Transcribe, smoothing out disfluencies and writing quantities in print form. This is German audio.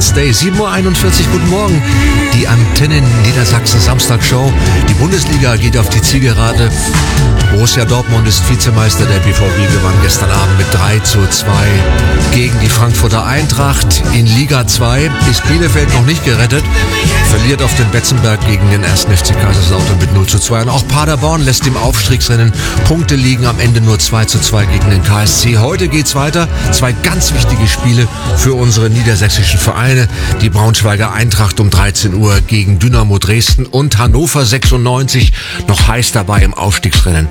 Wednesday, 7.41 Uhr. Guten Morgen. Die Antenne Niedersachsen Samstagshow. Die Bundesliga geht auf die Zielgerade. Borussia Dortmund ist Vizemeister. Der BVB gewann gestern Abend mit 3:2 gegen die Frankfurter Eintracht. In Liga 2 ist Bielefeld noch nicht gerettet. Verliert auf dem Betzenberg gegen den 1. FC Kaiserslautern mit 0:2. Und auch Paderborn lässt im Aufstiegsrennen Punkte liegen. Am Ende nur 2:2 gegen den KSC. Heute geht's weiter. 2 ganz wichtige Spiele für unsere niedersächsischen Vereine. Die Braunschweiger Eintracht um 13 Uhr gegen Dynamo Dresden und Hannover 96 noch heiß dabei im Aufstiegsrennen